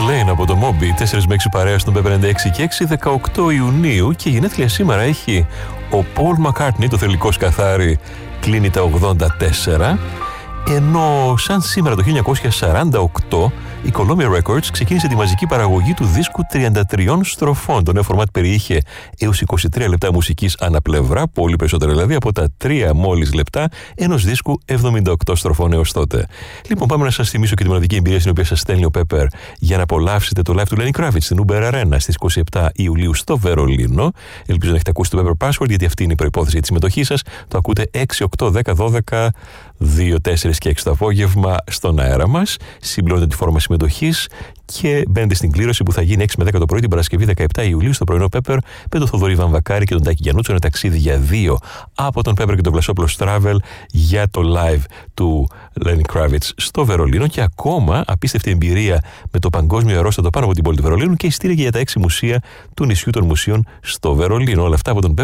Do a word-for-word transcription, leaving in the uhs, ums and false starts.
Lane από το Moby, τέσσερα με έξι παρέα στον Pepper ενενήντα έξι και έξι, δεκαοκτώ Ιουνίου, και γενέθλια σήμερα έχει ο Paul McCartney, το θρυλικό σκαθάρι, κλείνει τα ογδόντα τέσσερα, ενώ σαν σήμερα το χίλια εννιακόσια σαράντα οκτώ η Columbia Records ξεκίνησε τη μαζική παραγωγή του δίσκου τριάντα τριών στροφών. Το νέο φορμάτ περιείχε έως είκοσι τρία λεπτά μουσικής αναπλευρά, πολύ περισσότερο δηλαδή από τα τρία μόλις λεπτά ενός δίσκου εβδομήντα οκτώ στροφών έως τότε. Λοιπόν, πάμε να σας θυμίσω και τη μοναδική εμπειρία στην οποία σας στέλνει ο Pepper για να απολαύσετε το live του Lenny Kravitz στην Uber Arena στις είκοσι επτά Ιουλίου στο Βερολίνο. Ελπίζω να έχετε ακούσει το Pepper Password, γιατί αυτή είναι η προϋπόθεση για τη συμμετοχή σας. Το ακούτε έξι, οκτώ, δέκα, δώδεκα, δύο, τέσσερα και έξι το απόγευμα στον αέρα μας. Συμπληρώνετε τη φόρμα συμμετοχής και μπαίνετε στην κλήρωση που θα γίνει έξι με δέκα το πρωί την Παρασκευή δεκαεπτά Ιουλίου στο πρωινό Pepper με τον Θοδωρή Βαμβακάρη και τον Τάκη Γιαννούτσο. Ένα ταξίδι για δύο από τον Pepper και τον Βλασόπουλος Travel για το live του Lenny Kravitz στο Βερολίνο, και ακόμα απίστευτη εμπειρία με το παγκόσμιο αερόστατο πάνω από την πόλη του Βερολίνου και ειστήρια για τα έξι μουσεία του νησιού των μουσείων στο Βερολίνο. Όλα αυτά από τον Pepper